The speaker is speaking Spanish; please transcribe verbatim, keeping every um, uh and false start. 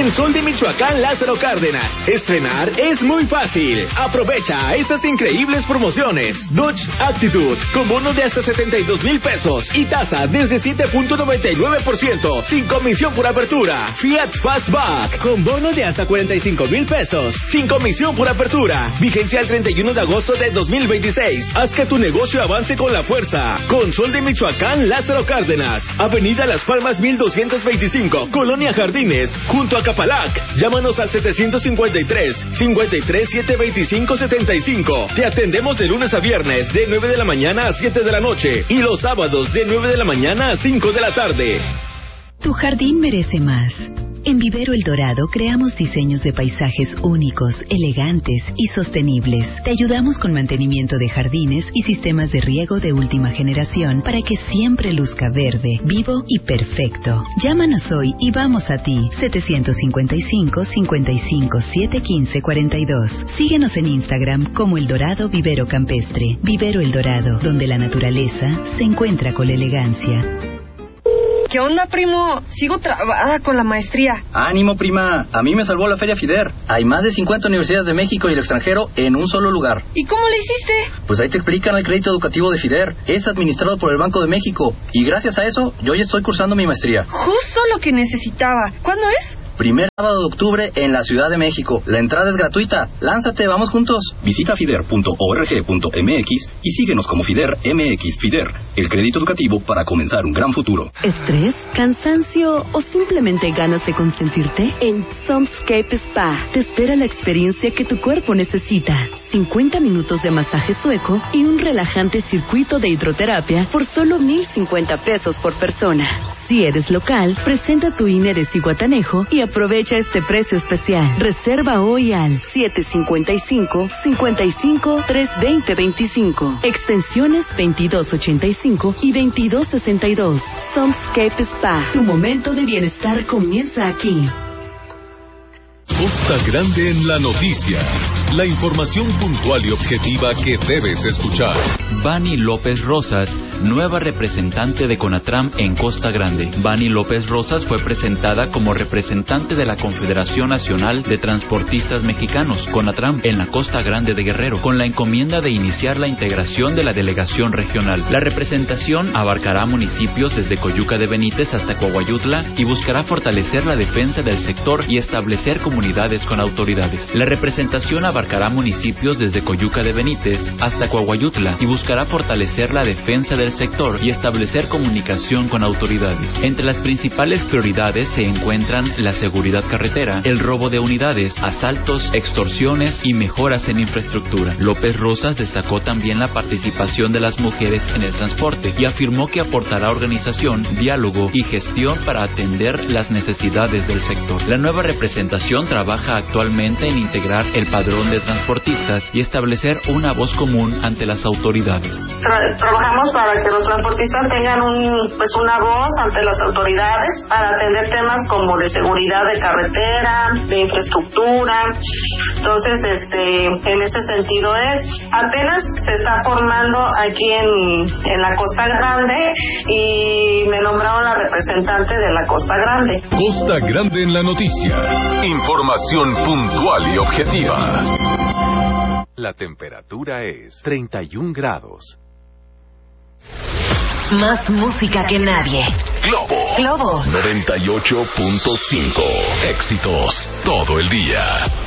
En Sol de Michoacán, Lázaro Cárdenas, estrenar es muy fácil. Aprovecha estas increíbles promociones. Dodge Actitude, con bono de hasta setenta y dos mil pesos y tasa desde siete punto noventa y nueve por ciento, sin comisión por apertura. Fiat Fastback, con bono de hasta cuarenta y cinco mil pesos, sin comisión por apertura. Vigencia el treinta y uno de agosto de dos mil veintiséis. Haz que tu negocio avance con la fuerza. Con Sol de Michoacán, Lázaro Cárdenas, Avenida Las Palmas mil doscientos veinticinco, Colonia Jardines, junto a Capalac. Llámanos al setecientos cincuenta y tres, cincuenta y tres, setecientos veinticinco, setenta y cinco. Te atendemos de lunes a viernes de nueve de la mañana a siete de la noche y los sábados de nueve de la mañana a cinco de la tarde. Tu jardín merece más. En Vivero El Dorado creamos diseños de paisajes únicos, elegantes y sostenibles. Te ayudamos con mantenimiento de jardines y sistemas de riego de última generación para que siempre luzca verde, vivo y perfecto. Llámanos hoy y vamos a ti. setecientos cincuenta y cinco, cincuenta y cinco, setecientos quince, cuarenta y dos. Síguenos en Instagram como El Dorado Vivero Campestre. Vivero El Dorado, donde la naturaleza se encuentra con la elegancia. ¿Qué onda, primo? Sigo trabada con la maestría. Ánimo, prima. A mí me salvó la Feria FIDER. Hay más de cincuenta universidades de México y el extranjero en un solo lugar. ¿Y cómo le hiciste? Pues ahí te explican el crédito educativo de FIDER. Es administrado por el Banco de México. Y gracias a eso, yo ya estoy cursando mi maestría. Justo lo que necesitaba. ¿Cuándo es? Primer sábado de octubre en la Ciudad de México. La entrada es gratuita. Lánzate, vamos juntos. Visita fider punto org punto mx y síguenos como FIDER M X. FIDER, el crédito educativo para comenzar un gran futuro. ¿Estrés? ¿Cansancio? ¿O simplemente ganas de consentirte? En Somscape Spa te espera la experiencia que tu cuerpo necesita. cincuenta minutos de masaje sueco y un relajante circuito de hidroterapia por solo mil cincuenta pesos por persona. Si eres local, presenta tu I N E de Zihuatanejo y aprovecha este precio especial. Reserva hoy al siete cinco cinco, cinco cinco, tres dos cero, veinticinco. Extensiones veintidós ochenta y cinco y veintidós sesenta y dos. Somscape Spa. Tu momento de bienestar comienza aquí. Costa Grande en la noticia. La información puntual y objetiva que debes escuchar. Vani López Rosas, nueva representante de CONATRAM en Costa Grande. Vani López Rosas fue presentada como representante de la Confederación Nacional de Transportistas Mexicanos, CONATRAM, en la Costa Grande de Guerrero, con la encomienda de iniciar la integración de la delegación regional. La representación abarcará municipios desde Coyuca de Benítez hasta Coahuayutla y buscará fortalecer la defensa del sector y establecer comunidades con autoridades. La representación abarcará municipios desde Coyuca de Benítez hasta Coahuayutla y buscará fortalecer la defensa del sector y establecer comunicación con autoridades. Entre las principales prioridades se encuentran la seguridad carretera, el robo de unidades, asaltos, extorsiones y mejoras en infraestructura. López Rosas destacó también la participación de las mujeres en el transporte y afirmó que aportará organización, diálogo y gestión para atender las necesidades del sector. La nueva representación trabaja actualmente en integrar el padrón de transportistas y establecer una voz común ante las autoridades. Tra- trabajamos para que los transportistas tengan un, pues una voz ante las autoridades para atender temas como de seguridad de carretera, de infraestructura. Entonces, este, en ese sentido es, apenas se está formando aquí en, en la Costa Grande y me nombraron la representante de la Costa Grande. Costa Grande en la noticia. Información puntual y objetiva. La temperatura es treinta y un grados. Más música que nadie. Globo. Globo. noventa y ocho punto cinco. Éxitos todo el día.